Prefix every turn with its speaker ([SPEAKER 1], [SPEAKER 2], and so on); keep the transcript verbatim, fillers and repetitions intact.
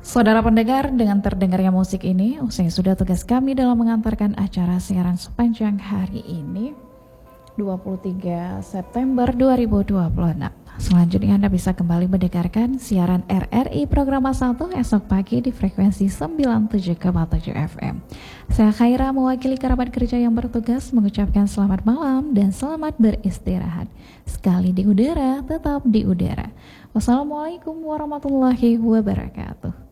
[SPEAKER 1] Saudara pendengar, dengan terdengarnya musik ini, usai sudah tugas kami dalam mengantarkan acara siaran sepanjang hari ini, dua puluh tiga September dua ribu dua puluh enam. Selanjutnya Anda bisa kembali mendengarkan siaran R R I Programa satu esok pagi di frekuensi sembilan puluh tujuh koma tujuh F M. Saya Khaira mewakili kerabat kerja yang bertugas mengucapkan selamat malam dan selamat beristirahat. Sekali di udara, tetap di udara. Wassalamualaikum warahmatullahi wabarakatuh.